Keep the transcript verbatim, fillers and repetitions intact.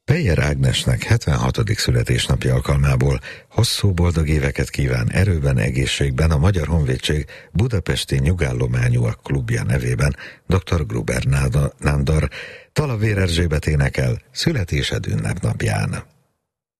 Peyer Ágnesnek hetvenhatodik születésnapja alkalmából hosszú boldog éveket kíván erőben, egészségben a Magyar Honvédség Budapesti Nyugállományúak klubja nevében dr. Gruber Nándor. Talavér Erzsébet énekel születésed ünnepnapján.